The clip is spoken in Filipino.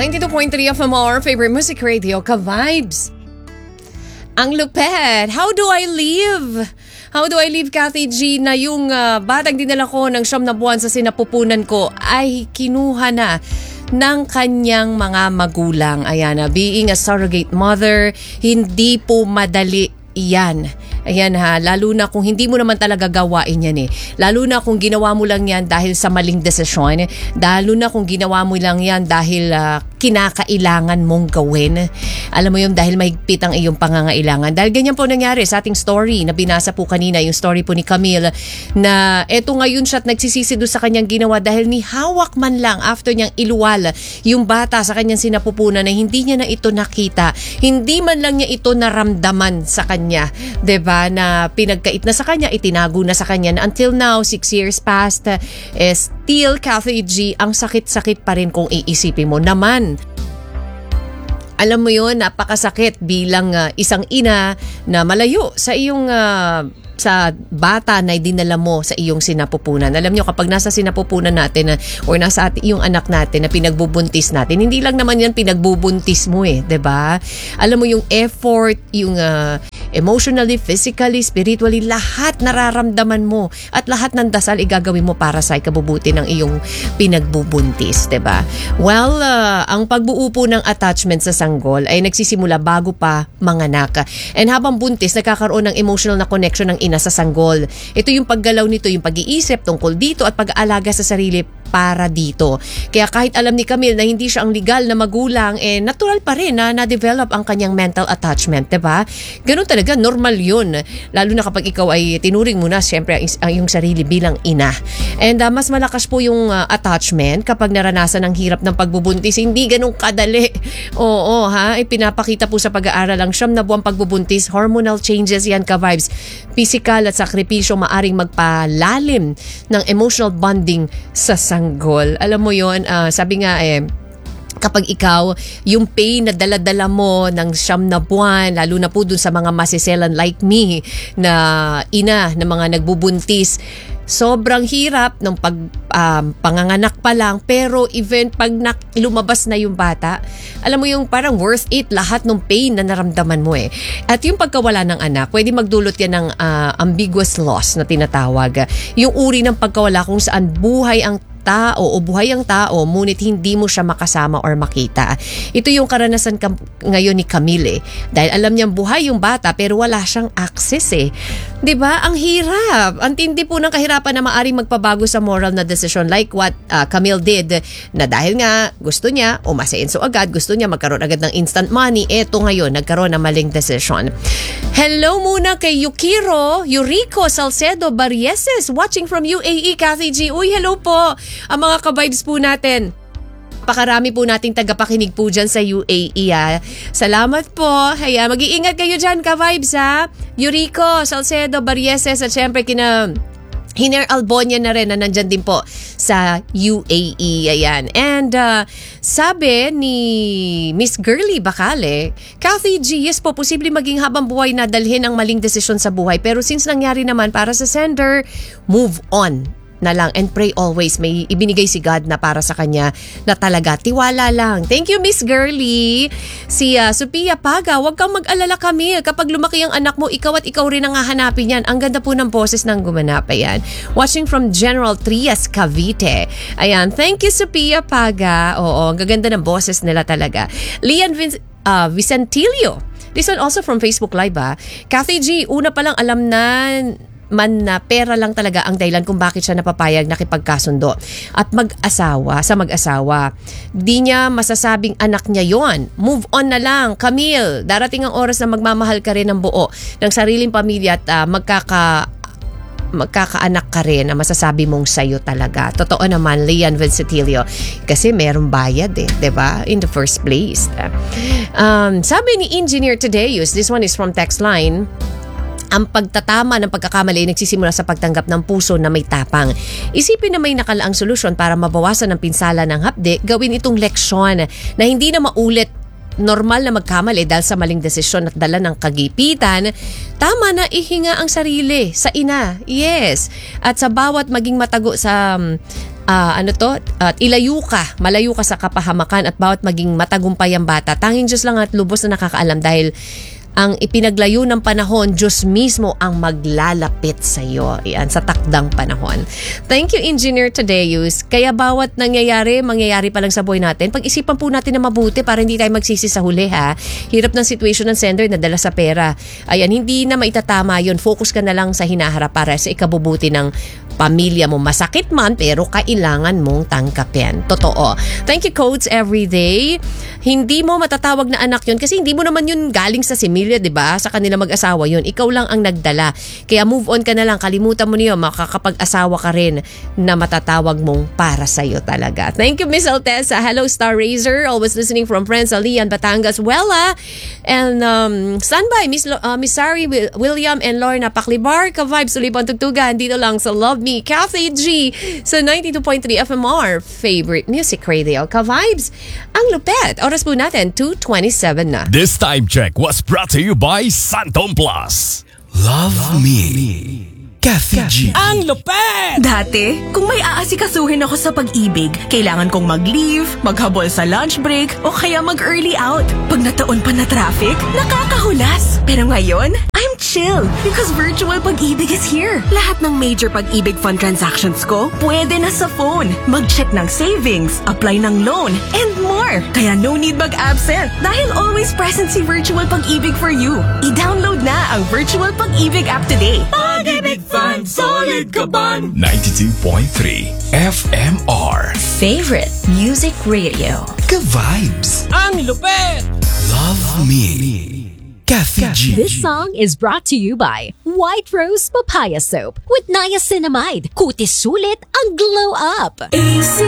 92.3 FMR, favorite music radio, ka-vibes. Ang lupet. How do I live? How do I live, Kathy G, na yung batang dinala ko ng 9 na buwan sa sinapupunan ko ay kinuha na ng kanyang mga magulang. Ayan na, being a surrogate mother, hindi po madali yan. Ayan ha, lalo na kung hindi mo naman talaga gawain yan eh. Lalo na kung ginawa mo lang yan dahil sa maling desisyon. Lalo na kung ginawa mo lang yan dahil kinakailangan mong gawin. Alam mo yung dahil mahigpit ang iyong pangangailangan. Dahil ganyan po nangyari sa ating story na binasa po kanina, yung story po ni Camille, na eto ngayon siya at nagsisisi doon sa kanyang ginawa dahil ni hawak man lang after niyang iluwal yung bata sa kanyang sinapupunan na hindi niya na ito nakita. Hindi man lang niya ito naramdaman sa kanya. 'Di ba? Na pinagkait na sa kanya, itinago na sa kanya. Na until now, 6 years past, still, Kathy G, ang sakit-sakit pa rin kung iisipin mo naman. Alam mo yun, napakasakit bilang isang ina na malayo sa iyong sa bata na dinala mo sa iyong sinapupunan. Alam nyo, kapag nasa sinapupunan natin or nasa iyong anak natin na pinagbubuntis natin, hindi lang naman yan pinagbubuntis mo eh, 'di ba? Alam mo yung effort, yung emotionally, physically, spiritually, lahat nararamdaman mo at lahat ng dasal igagawin mo para sa ikabubuti ng iyong pinagbubuntis, 'di ba? Well, ang pagbuo po ng attachment sa sanggol ay nagsisimula bago pa manganak. And habang buntis, nagkakaroon ng emotional na connection ng ina sa sanggol. Ito yung paggalaw nito, yung pag-iisip tungkol dito at pag-aalaga sa sarili para dito. Kaya kahit alam ni Camille na hindi siya ang legal na magulang, natural pa rin na na-develop ang kanyang mental attachment, diba? Ganun talaga, normal yun. Lalo na kapag ikaw ay tinuring mo na, syempre, ang iyong sarili bilang ina. And mas malakas po yung attachment kapag naranasan ang hirap ng pagbubuntis. Hindi ganun kadali. Oo, ha? Pinapakita po sa pag-aaral ang 9 na buwang pagbubuntis, hormonal changes yan, ka-vibes. Physical at sakripisyo maaring magpalalim ng emotional bonding sa sanggol. Alam mo yon, sabi nga kapag ikaw, yung pain na dala-dala mo ng 9 na buwan, lalo na po dun sa mga masiselan like me na ina na mga nagbubuntis, sobrang hirap ng panganganak pa lang, pero even pag lumabas na yung bata, alam mo yung parang worth it lahat ng pain na naramdaman mo eh. At yung pagkawala ng anak, pwede magdulot yan ng ambiguous loss na tinatawag. Yung uri ng pagkawala kung saan buhay ang tao o buhay ang tao ngunit hindi mo siya makasama or makita. Ito yung karanasan ngayon ni Camille dahil alam niyang buhay yung bata pero wala siyang access eh. 'Di ba? Ang hirap. Ang tindi po ng kahirapan na maaring magpabago sa moral na decision like what Camille did, na dahil nga gusto niya umasenso agad, gusto niya magkaroon agad ng instant money, eto ngayon nagkaroon ng maling decision. Hello muna kay Yuriko Salcedo Barrieses watching from UAE, Kathy G. Uy, hello po. Ang mga ka-vibes po natin. Pakarami po nating tagapakinig po dyan sa UAE. Salamat po. Haya, mag-iingat kayo dyan, ka-vibes ha. Yuriko Salcedo Barrieses at syempre kina Hiner Albonia na rin na nandyan din po sa UAE. Ayan. And sabi ni Miss Girly Bacale, Kathy G, yes po, posible maging habang buhay na dalhin ang maling desisyon sa buhay. Pero since nangyari naman para sa sender, move on na lang and pray always. May ibinigay si God na para sa kanya na talaga tiwala lang. Thank you, Miss Girly. Si Sophia Paga, huwag kang mag-alala, Camille. Kapag lumaki ang anak mo, ikaw at ikaw rin ang hahanapin yan. Ang ganda po ng boses ng gumanap. Ayan. Watching from General Trias, Cavite. Ayan. Thank you, Sophia Paga. Oo, ang gaganda ng boses nila talaga. Lian Vicentilio. This one also from Facebook Live Kathy G, una palang alam na pera lang talaga ang dahilan kung bakit siya napapayag nakipagkasundo at mag-asawa. Di niya masasabing anak niya yon. Move on na lang, Camille. Darating ang oras na magmamahal ka rin ng buo ng sariling pamilya at magkakaanak ka rin na masasabi mong sayo talaga. Totoo naman, Lian Vicentilio. Kasi merong bayad diba? In the first place. Sabi ni Engineer Tadeus, this one is from text line, ang pagtatama ng pagkakamali nagsisimula sa pagtanggap ng puso na may tapang. Isipin na may nakalaang solusyon para mabawasan ang pinsala ng hapde, gawin itong leksyon na hindi na maulit. Normal na magkamali dahil sa maling desisyon at dala ng kagipitan. Tama na ihinga ang sarili sa ina. Yes. At sa bawat maging matago sa malayo ka sa kapahamakan at bawat maging matagumpay ang bata. Tanging Diyos lang at lubos na nakakaalam dahil ang ipinaglayo ng panahon, Diyos mismo ang maglalapit sa iyo. Iyan, sa takdang panahon. Thank you, Engineer Tadeus. Kaya bawat mangyayari pa lang sa buhay natin, pag-isipan po natin na mabuti para hindi tayo magsisi sa huli, ha? Hirap ng situation ng sender na dala sa pera. Ayan, hindi na maitatama yun. Focus ka na lang sa hinaharap para sa ikabubuti ng pamilya mo. Masakit man, pero kailangan mong tangkapin. Totoo. Thank you, Codes Everyday. Hindi mo matatawag na anak yun kasi hindi mo naman yun galing sa similya, di ba? Sa kanila mag-asawa yun. Ikaw lang ang nagdala. Kaya move on ka na lang. Kalimutan mo niyo, makakapag-asawa ka rin na matatawag mong para sa'yo talaga. Thank you, Miss Altesa. Hello, Star Razor. Always listening from Friends Alian, Batangas, Wella. And standby, Miss Sari, William, and Lorna Paklibar. Ka-vibes, Sulipon Tugtugan. Dito lang sa Love Me, Kathy G. Sa 92.3 FMR. Favorite Music Radio. Ka-vibes. Ang lupet. Oras po natin, 2:27 na. This time check was brought to you by Santom Plus. Love me. Kathy G. Ang lupet! Dati, kung may aasikasuhin ako sa pag-ibig, kailangan kong mag-leave, maghabol sa lunch break, o kaya mag-early out. Pag nataon pa na traffic, nakakahulas. Pero ngayon, I'm chill because virtual pag-ibig is here. Lahat ng major pag-ibig fund transactions ko, pwede na sa phone. Mag-check ng savings, apply ng loan, and more. Kaya no need mag-absent dahil always present si Virtual Pag-ibig for you. I-download na ang Virtual Pag-ibig app today. Pag-ibig Fund, solid ka ban! 92.3 FMR. Favorite Music Radio. Ka-vibes. Ang lupet! Love me. Kathy G. This song is brought to you by White Rose Papaya Soap with niacinamide. Kutis sulit ang glow up.